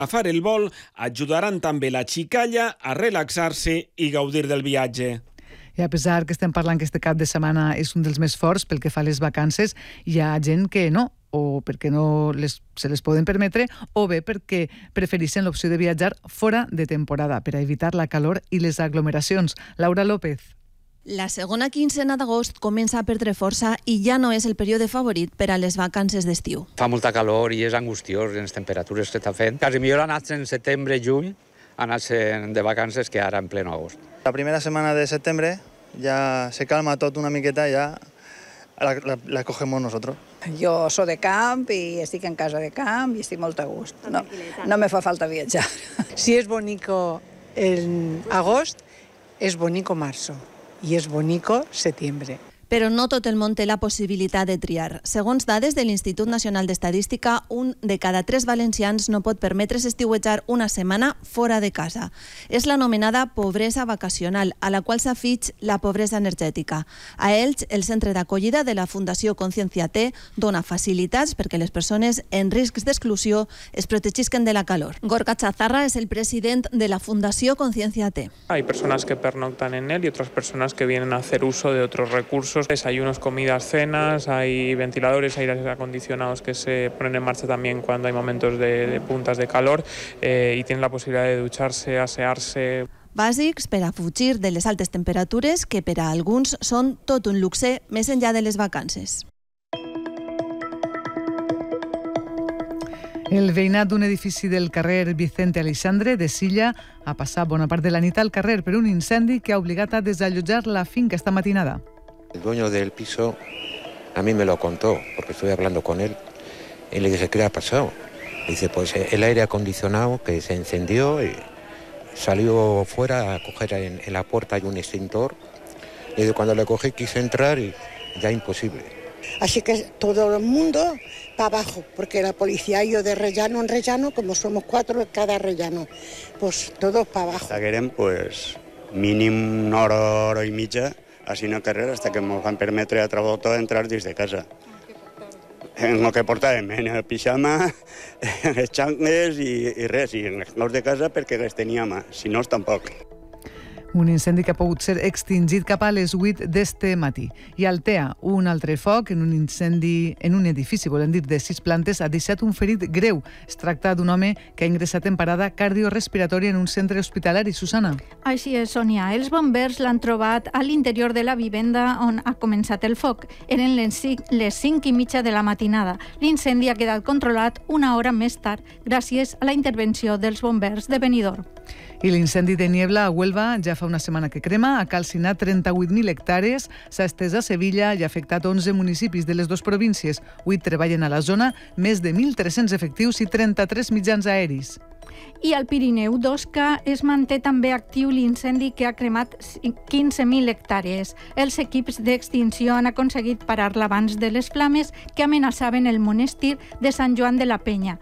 agafar el vol ajudaran també la xicalla a relaxar-se i gaudir del viatge. I a pesar que estem parlant que este cap de setmana és un dels més forts pel que fa a les vacances, hi ha gent que no, o perquè no se les poden permetre, o bé perquè prefereixen l'opció de viatjar fora de temporada per a evitar la calor i les aglomeracions. Laura López. La segona quincena d'agost comença a perdre força i ja no és el període favorit per a les vacances d'estiu. Fa molta calor i és angustiós les temperatures que està fent. Quasi millor anar en setembre, juny, anar-se'n de vacances que ara en pleno agost. La primera setmana de setembre ya se calma tot una miqueta, ya la cogemos nosotros. Jo soy de camp i estic en casa de camp i estic molt a gust. No me fa falta viatjar. Si es bonito en agost, es bonito marzo y es bonito septiembre. Però no tot el món té la possibilitat de triar. Segons dades de l'Institut Nacional d'Estadística, 1 de cada 3 valencians no pot permetre's estiuejar una setmana fora de casa. És l'anomenada pobresa vacacional, a la qual s'afig la pobresa energètica. A Elx, el centre d'acollida de la Fundació Conciencia T dona facilitats perquè les persones en riscs d'exclusió es protegisquen de la calor. Gorka Chazarra és el president de la Fundació Conciencia T. Hay personas que pernoctan en él y otras personas que vienen a hacer uso de otros recursos. Desayunos, comidas, cenas, hay ventiladores, aires acondicionados que se ponen en marcha también cuando hay momentos de puntas de calor y tienen la posibilidad de ducharse, asearse. Bàsics per a fugir de les altes temperatures que per a alguns són tot un luxe més enllà de les vacances. El veïnat d'un edifici del carrer Vicente Aleixandre de Silla ha passat bona part de la nit al carrer per un incendi que ha obligat a desallotjar la finca esta matinada. El dueño del piso a mí me lo contó, porque estuve hablando con él, y le dije, ¿qué le ha pasado? Dice, pues el aire acondicionado que se encendió y salió fuera a coger en la puerta hay un extintor. Y cuando le cogí quise entrar y ya imposible. Así que todo el mundo para abajo, porque la policía y yo de rellano en rellano, como somos 4 en cada rellano, pues todos para abajo. Querem, pues, mínim una hora i mitja així en el carrer hasta que ens van permetre a tot entrar dins de casa. En el que portàvem, en el pijama, en les xangles i res, i en els nous de casa perquè les teníem, si no, tampoc. Un incendi que ha pogut ser extingit cap a les 8 d'este matí. I a Altea, un altre foc en un incendi en un edifici, volem dir, de 6 plantes, ha deixat un ferit greu. Es tracta d'un home que ha ingressat en parada cardiorespiratòria en un centre hospitalari. Susana. Així és, Sònia. Els bombers l'han trobat a l'interior de la vivenda on ha començat el foc. Eren les 5:30 de la matinada. L'incendi ha quedat controlat una hora més tard gràcies a la intervenció dels bombers de Benidorm. I l'incendi de Niebla a Huelva ja fa una setmana que crema, ha calcinat 38.000 hectàrees, s'ha estès a Sevilla i ha afectat 11 municipis de les dues províncies. 8 treballen a la zona, més de 1.300 efectius i 33 mitjans aeris. I al Pirineu d'Osca es manté també actiu l'incendi que ha cremat 15.000 hectàrees. Els equips d'extinció han aconseguit parar l'abans de les flames que amenaçaven el monestir de Sant Joan de la Penya.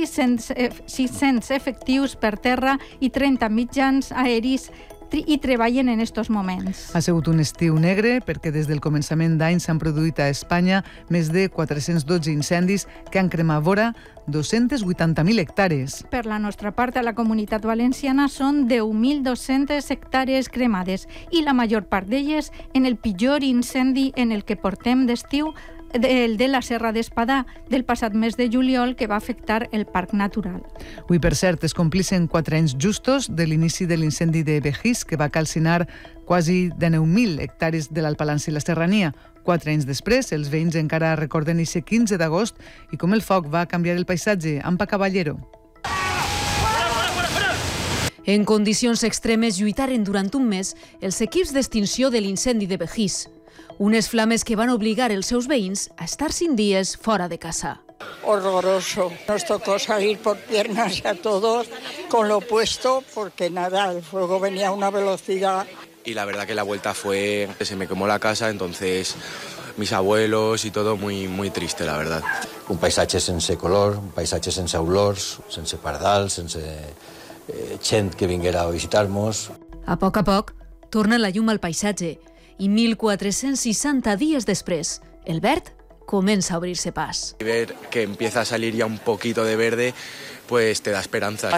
600 efectius per terra i 30 mitjans aeris i treballen en estos moments. Ha sigut un estiu negre perquè des del començament d'any s'han produït a Espanya més de 412 incendis que han cremat vora 280.000 hectàrees. Per la nostra part, a la Comunitat Valenciana són 10.200 hectàrees cremades i la major part d'elles en el pitjor incendi en el que portem d'estiu, el de la Serra d'Espadà del passat mes de juliol, que va afectar el Parc Natural. Avui, per cert, es complixen 4 anys justos de l'inici de l'incendi de Begís, que va calcinar quasi 19.000 hectàrees de l'Alpalança i la Serrania. 4 anys després, els veïns encara recorden aquest 15 d'agost i com el foc va canviar el paisatge. Ampa Caballero. En condicions extremes lluitaren durant un mes els equips d'extinció de l'incendi de Begís. Unes flames que van obligar els seus veïns a estar 5 dies fora de casa. Horroroso. Nos tocó salir por piernas a todos con lo puesto porque nada, el fuego venía a una velocidad. Y la verdad que la vuelta fue, se me quemó la casa, entonces mis abuelos y todo muy triste, la verdad. Un paisatge sense color, un paisatge sense olors, sense pardals, sense gent que vinguera a visitar-nos. A poc, torna la llum al paisatge i 1.460 dies després, el verd comença a obrir-se pas. Ver que empieza a salir ya un poquito de verde, pues te da esperanza.